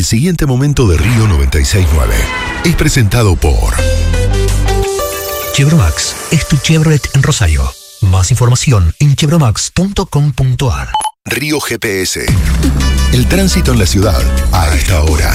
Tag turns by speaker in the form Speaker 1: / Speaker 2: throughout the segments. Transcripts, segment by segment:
Speaker 1: siguiente momento de Río 96.9 es presentado por
Speaker 2: Chevromax es tu Chevrolet en Rosario. Más información en chevromax.com.ar.
Speaker 1: Río GPS. El tránsito en la ciudad a esta hora.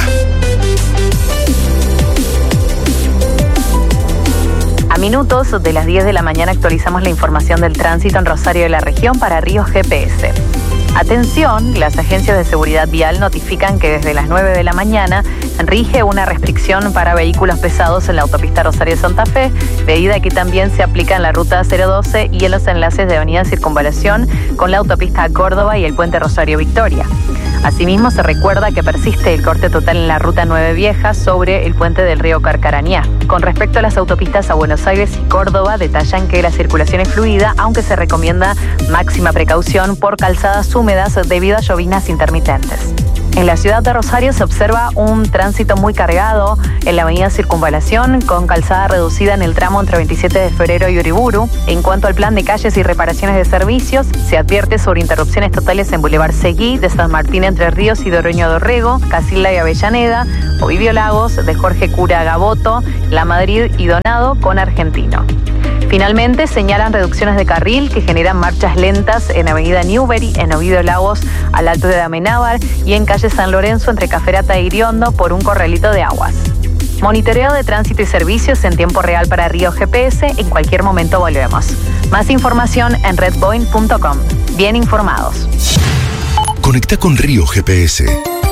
Speaker 3: A minutos de las 10 de la mañana actualizamos la información del tránsito en Rosario de la región para Río GPS. Atención, las agencias de seguridad vial notifican que desde las 9 de la mañana rige una restricción para vehículos pesados en la autopista Rosario-Santa Fe, medida que también se aplica en la ruta 012 y en los enlaces de Avenida Circunvalación con la autopista Córdoba y el puente Rosario-Victoria. Asimismo, se recuerda que persiste el corte total en la ruta 9 Vieja sobre el puente del río Carcarañá. Con respecto a las autopistas a Buenos Aires y Córdoba, detallan que la circulación es fluida, aunque se recomienda máxima precaución por calzadas húmedas debido a llovinas intermitentes. En la ciudad de Rosario se observa un tránsito muy cargado en la avenida Circunvalación, con calzada reducida en el tramo entre 27 de febrero y Uriburu. En cuanto al plan de calles y reparaciones de servicios, se advierte sobre interrupciones totales en Boulevard Seguí, de San Martín Entre Ríos y Doroño Dorrego, Casilda y Avellaneda, Ovidio Lagos, de Jorge Cura Gaboto, La Madrid y Donado con Argentino. Finalmente, señalan reducciones de carril que generan marchas lentas en Avenida Newbery, en Ovidio Lagos, al alto de Amenábar y en calle San Lorenzo, entre Caferata e Iriondo, por un corralito de aguas. Monitoreo de tránsito y servicios en tiempo real para Río GPS. En cualquier momento volvemos. Más información en redboin.com. Bien informados.
Speaker 1: Conecta con Río GPS.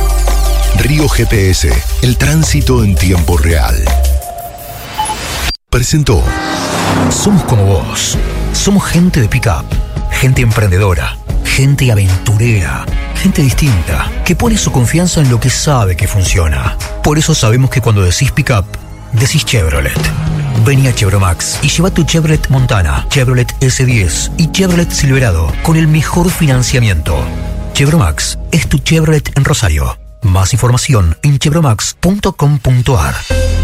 Speaker 1: Río GPS, el tránsito en tiempo real. Presentó.
Speaker 2: Somos como vos. Somos gente de pick-up, gente emprendedora, gente aventurera, gente distinta, que pone su confianza en lo que sabe que funciona. Por eso sabemos que cuando decís pick-up, decís Chevrolet. Vení a Chevromax y lleva tu Chevrolet Montana, Chevrolet S10 y Chevrolet Silverado con el mejor financiamiento. Chevromax es tu Chevrolet en Rosario. Más información en chevromax.com.ar.